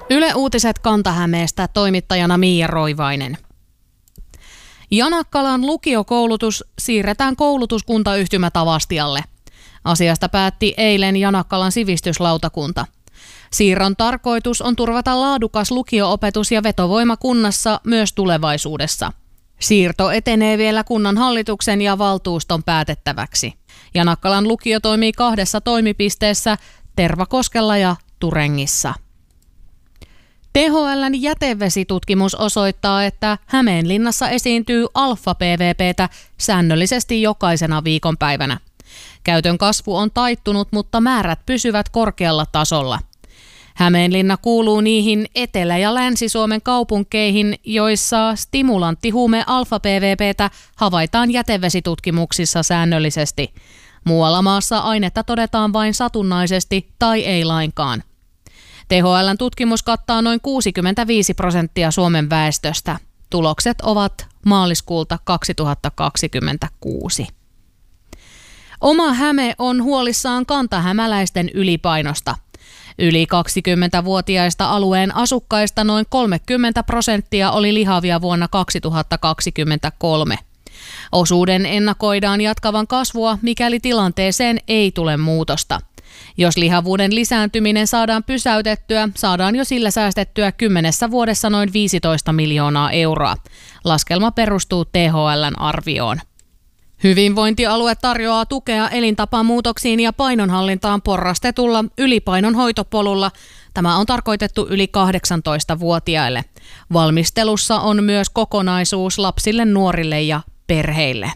Yle Uutiset Kanta-Hämeestä, toimittajana Miia Roivainen. Janakkalan lukiokoulutus siirretään koulutuskuntayhtymä Tavastialle. Asiasta päätti eilen Janakkalan sivistyslautakunta. Siirron tarkoitus on turvata laadukas lukio-opetus ja vetovoima kunnassa myös tulevaisuudessa. Siirto etenee vielä kunnan hallituksen ja valtuuston päätettäväksi. Janakkalan lukio toimii 2 toimipisteessä, Tervakoskella ja Turengissa. THL:n jätevesitutkimus osoittaa, että Hämeenlinnassa esiintyy alfa-PVP:tä säännöllisesti jokaisena viikonpäivänä. Käytön kasvu on taittunut, mutta määrät pysyvät korkealla tasolla. Hämeenlinna kuuluu niihin Etelä- ja Länsi-Suomen kaupunkeihin, joissa stimulanttihuume alfa-PVP:tä havaitaan jätevesitutkimuksissa säännöllisesti. Muualla maassa ainetta todetaan vain satunnaisesti tai ei lainkaan. THL:n tutkimus kattaa noin 65% Suomen väestöstä. Tulokset ovat maaliskuulta 2026. Oma Häme on huolissaan kantahämäläisten ylipainosta. Yli 20-vuotiaista alueen asukkaista noin 30% oli lihavia vuonna 2023. Osuuden ennakoidaan jatkavan kasvua, mikäli tilanteeseen ei tule muutosta. Jos lihavuuden lisääntyminen saadaan pysäytettyä, saadaan jo sillä säästettyä 10 vuodessa noin 15 miljoonaa euroa. Laskelma perustuu THL:n arvioon. Hyvinvointialue tarjoaa tukea elintapamuutoksiin ja painonhallintaan porrastetulla ylipainon hoitopolulla. Tämä on tarkoitettu yli 18-vuotiaille. Valmistelussa on myös kokonaisuus lapsille, nuorille ja perheille.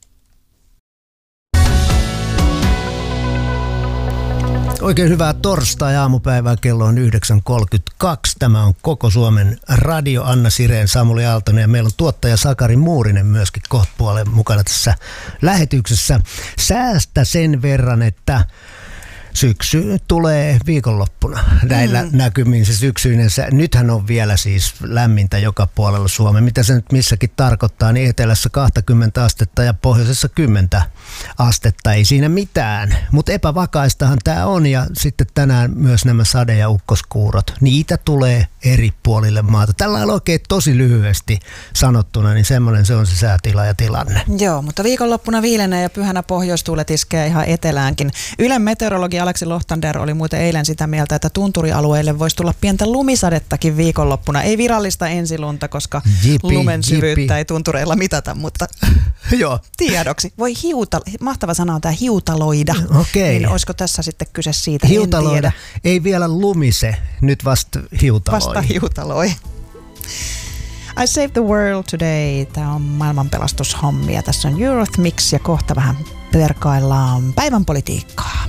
Oikein hyvää torstai-aamupäivää, kello on 9.32. Tämä on Koko Suomen radio, Anna Sirén, Samuli Aaltonen ja meillä on tuottaja Sakari Muurinen myöskin kohtapuolen mukana tässä lähetyksessä. Säästä sen verran, että syksy tulee viikonloppuna. Näillä näkymin se syksyinen. Nythän on vielä siis lämmintä joka puolella Suomea. Mitä se nyt missäkin tarkoittaa, niin etelässä 20 astetta ja pohjoisessa 10 astetta. Ei siinä mitään. Mutta epävakaistahan tämä on ja sitten tänään myös nämä sade- ja ukkoskuurot. Niitä tulee eri puolille maata. Tällä on oikein tosi lyhyesti sanottuna, niin semmoinen se on se säätila ja tilanne. Joo, mutta viikonloppuna viilenä ja pyhänä pohjoistuulet iskee ihan eteläänkin. Ylen meteorologi Aleksi Lohtander oli muuten eilen sitä mieltä, että tunturialueelle voisi tulla pientä lumisadettakin viikonloppuna. Ei virallista ensilunta, koska lumen syvyyttä ei tuntureilla mitata, mutta joo. Tiedoksi. Voi mahtava sana on tämä hiutaloida. Okei. Niin olisiko tässä sitten kyse siitä? Hiutaloida. En tiedä. Ei vielä lumise, nyt vasta hiutaloi. Vasta hiutaloi. I Save the World Today. Tämä on maailmanpelastushommia. Tässä on Eurythmics ja kohta vähän perkaillaan päivän politiikkaa.